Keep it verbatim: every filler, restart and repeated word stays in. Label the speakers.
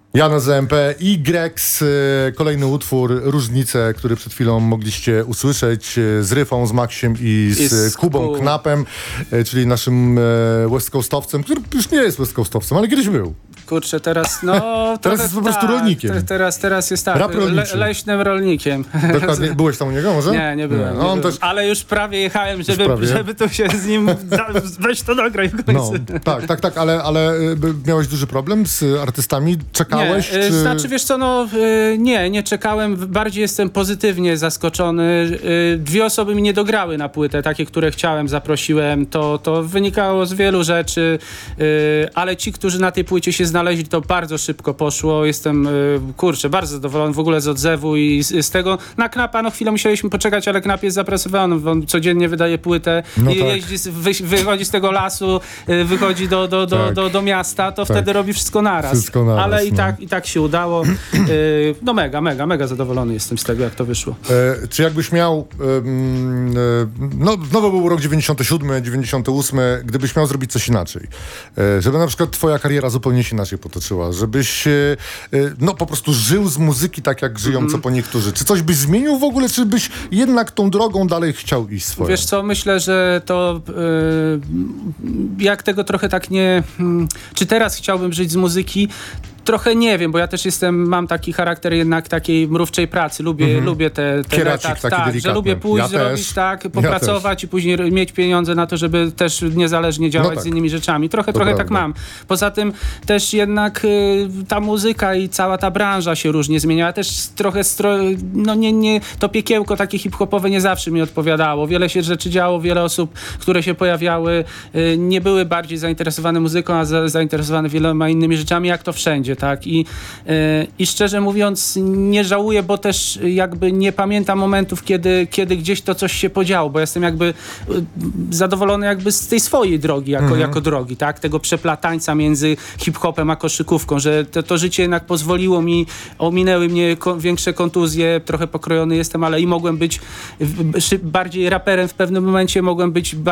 Speaker 1: Jana Z M P i Grex, kolejny utwór, Różnice, który przed chwilą mogliście usłyszeć z Ryfą, z Maxiem i z, I z Kubą Ku... Knapem, czyli naszym West Coastowcem, który już nie jest West Coastowcem, ale kiedyś był.
Speaker 2: Kurczę, teraz no...
Speaker 1: teraz trochę, jest po prostu tak, rolnikiem.
Speaker 2: Te, teraz, teraz jest tak, le, leśnym rolnikiem.
Speaker 1: Dokładnie. Byłeś tam u niego może?
Speaker 2: Nie, nie byłem. Nie, no, nie byłem. Też... Ale już prawie jechałem, żeby, prawie. żeby tu się z nim... Weź to nagraj w końcu.
Speaker 1: No, tak, tak, tak, ale, ale miałeś duży problem z artystami? Czekałeś?
Speaker 2: Nie,
Speaker 1: czy...
Speaker 2: znaczy wiesz co, no nie, nie czekałem. Bardziej jestem pozytywnie zaskoczony. Dwie osoby mi nie dograły na płytę, takie, które chciałem, zaprosiłem. To, to wynikało z wielu rzeczy, ale ci, którzy na tej płycie się znaleźli, to bardzo szybko poszło. Jestem, kurczę, bardzo zadowolony w ogóle z odzewu i z, z tego. Na Knapa, no chwilę musieliśmy poczekać, ale Knap jest zapracowany. On codziennie wydaje płytę no i tak. jeździ, wy, wychodzi z tego lasu, wychodzi do, do, do, tak. do, do miasta, to tak. wtedy robi wszystko naraz. Wszystko naraz ale no. i, tak, i tak się udało. No mega, mega, mega zadowolony jestem z tego, jak to wyszło.
Speaker 1: E, czy jakbyś miał, e, no znowu był rok dziewięćdziesiąty siódmy, dziewięćdziesiąty ósmy, gdybyś miał zrobić coś inaczej, e, żeby na przykład twoja kariera zupełnie się inaczej potoczyła, żebyś e, no po prostu żył z muzyki tak, jak żyją mm. co po niektórzy. Czy coś byś zmienił w ogóle, czy byś jednak tą drogą dalej chciał iść swoją?
Speaker 2: Wiesz co, myślę, że to e, jak tego trochę tak nie... Czy teraz chciałbym żyć z muzyki? Trochę nie wiem, bo ja też jestem, mam taki charakter jednak takiej mrówczej pracy. Lubię, mm-hmm. lubię te, te
Speaker 1: Kieracik taki
Speaker 2: tak, że lubię pójść, ja zrobić też. tak, popracować ja i później mieć pieniądze na to, żeby też niezależnie działać no tak. z innymi rzeczami. Trochę, to trochę prawda. tak mam. Poza tym też jednak y, ta muzyka i cała ta branża się różnie zmieniała. Też trochę, stro, no nie, nie, to piekiełko takie hip-hopowe nie zawsze mi odpowiadało. Wiele się rzeczy działo, wiele osób, które się pojawiały, y, nie były bardziej zainteresowane muzyką, a za, zainteresowane wieloma innymi rzeczami, jak to wszędzie. Tak? I, yy, I szczerze mówiąc nie żałuję, bo też jakby nie pamiętam momentów, kiedy, kiedy gdzieś to coś się podziało, bo jestem jakby yy, zadowolony jakby z tej swojej drogi, jako, mhm. jako drogi, tak? Tego przeplatańca między hip-hopem a koszykówką, że to, to życie jednak pozwoliło mi, ominęły mnie ko- większe kontuzje, trochę pokrojony jestem, ale i mogłem być w, bardziej raperem w pewnym momencie, mogłem być